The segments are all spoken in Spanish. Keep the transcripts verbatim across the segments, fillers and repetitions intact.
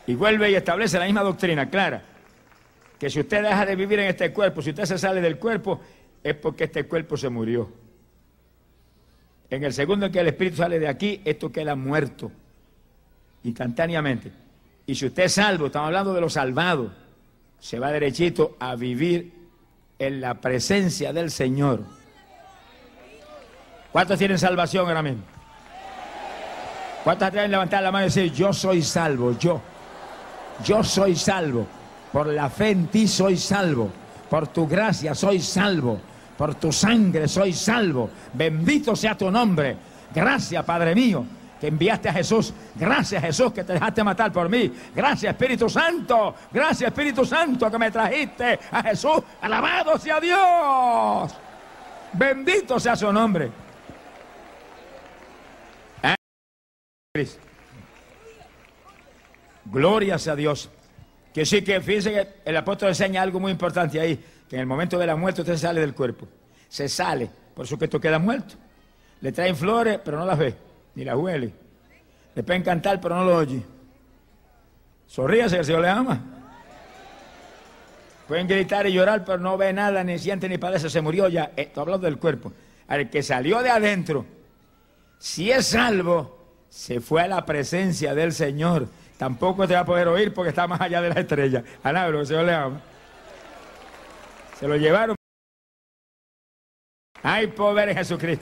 Y vuelve y establece la misma doctrina clara, que si usted deja de vivir en este cuerpo, si usted se sale del cuerpo, es porque este cuerpo se murió. En el segundo en que el espíritu sale de aquí, esto queda muerto, instantáneamente. Y si usted es salvo, estamos hablando de los salvados, se va derechito a vivir en la presencia del Señor. ¿Cuántos tienen salvación ahora mismo? ¿Cuántos deben levantar la mano y decir, yo soy salvo, yo, yo soy salvo, por la fe en ti soy salvo, por tu gracia soy salvo, por tu sangre soy salvo, bendito sea tu nombre, gracias Padre mío, que enviaste a Jesús, gracias Jesús que te dejaste matar por mí, gracias Espíritu Santo, gracias Espíritu Santo que me trajiste a Jesús, alabado sea Dios, bendito sea su nombre. Gloria a Dios. Que sí, que fíjense que el apóstol enseña algo muy importante ahí, que en el momento de la muerte usted sale del cuerpo, se sale, por eso que esto queda muerto. Le traen flores, pero no las ve, ni las huele. Le pueden cantar, pero no lo oye. Sonríase, que el Señor le ama. Pueden gritar y llorar, pero no ve nada, ni siente, ni padece, se murió ya. Estoy hablando del cuerpo. Al que salió de adentro, si es salvo, se fue a la presencia del Señor. Tampoco te va a poder oír porque está más allá de la estrella. Alaba, que el Señor le ama. Se lo llevaron. Hay poder en Jesucristo.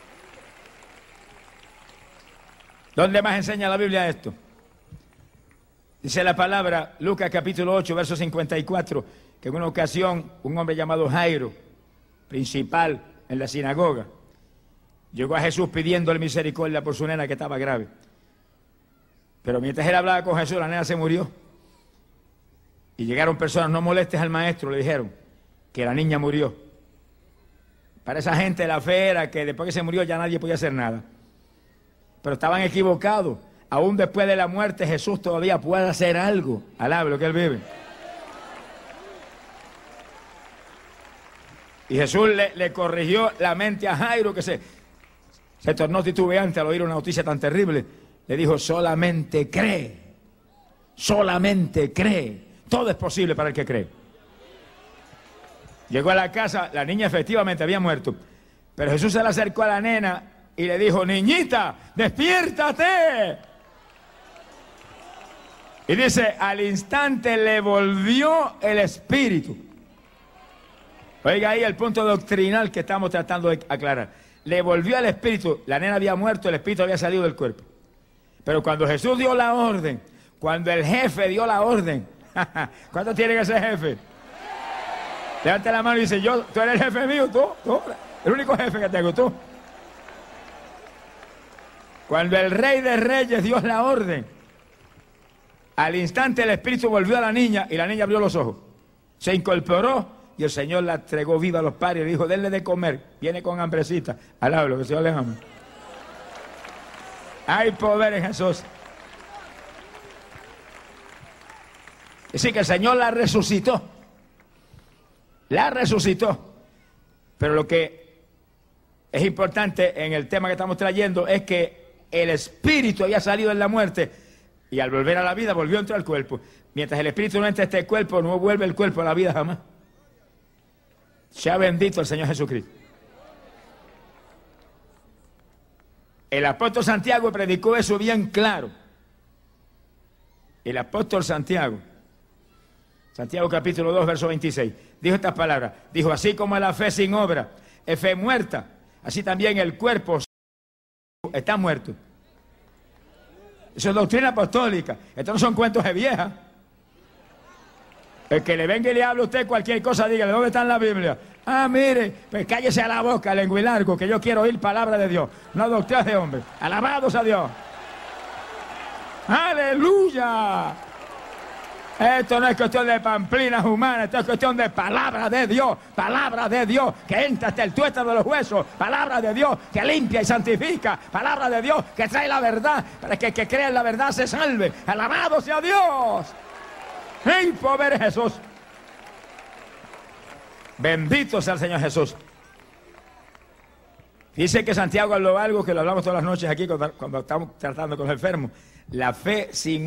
¿Dónde más enseña la Biblia esto? Dice la palabra, Lucas capítulo ocho, verso cincuenta y cuatro, que en una ocasión un hombre llamado Jairo, principal en la sinagoga, llegó a Jesús pidiéndole misericordia por su nena que estaba grave. Pero mientras él hablaba con Jesús, la nena se murió. Y llegaron personas, no molestes al maestro, le dijeron, que la niña murió. Para esa gente la fe era que después que se murió ya nadie podía hacer nada. Pero estaban equivocados. Aún después de la muerte Jesús todavía puede hacer algo. Alabe lo que él vive. Y Jesús le, le corrigió la mente a Jairo, que se, se tornó titubeante al oír una noticia tan terrible. Le dijo, solamente cree, solamente cree. Todo es posible para el que cree. Llegó a la casa, la niña efectivamente había muerto. Pero Jesús se le acercó a la nena y le dijo, niñita, despiértate. Y dice, al instante le volvió el espíritu. Oiga ahí el punto doctrinal que estamos tratando de aclarar. Le volvió el espíritu, la nena había muerto, el espíritu había salido del cuerpo. Pero cuando Jesús dio la orden, cuando el jefe dio la orden, ¿cuánto tiene que ser jefe? Levanta la mano y dice, yo, tú eres el jefe mío, tú, tú, el único jefe que tengo, tú. Cuando el Rey de Reyes dio la orden, al instante el espíritu volvió a la niña y la niña abrió los ojos. Se incorporó y el Señor la entregó viva a los padres y le dijo, denle de comer, viene con hambrecita. Alablo, que el Señor le ama. Hay poder en Jesús. Es decir, que el Señor la resucitó. La resucitó. Pero lo que es importante en el tema que estamos trayendo es que el espíritu había salido en la muerte y al volver a la vida volvió a entrar al cuerpo. Mientras el espíritu no entra a este cuerpo, no vuelve el cuerpo a la vida jamás. Sea bendito el Señor Jesucristo. El apóstol Santiago predicó eso bien claro. El apóstol Santiago, Santiago capítulo dos, verso veintiséis, dijo estas palabras. Dijo, así como la fe sin obra es fe muerta, así también el cuerpo está muerto. Eso es doctrina apostólica. Esto no son cuentos de vieja. El que le venga y le hable a usted cualquier cosa, dígale, ¿dónde está en la Biblia? Ah, mire, pues cállese a la boca, lenguilargo, que yo quiero oír palabra de Dios, no doctrinas de hombre. Alabados a Dios. ¡Aleluya! Esto no es cuestión de pamplinas humanas, esto es cuestión de palabra de Dios, palabra de Dios, que entra hasta el tuétano de los huesos, palabra de Dios, que limpia y santifica, palabra de Dios, que trae la verdad, para que el que crea en la verdad se salve. ¡Alabado sea Dios! ¡Ey, pobre Jesús! Bendito sea el Señor Jesús. Dice que Santiago habló algo que lo hablamos todas las noches aquí cuando, cuando estamos tratando con los enfermos. La fe sin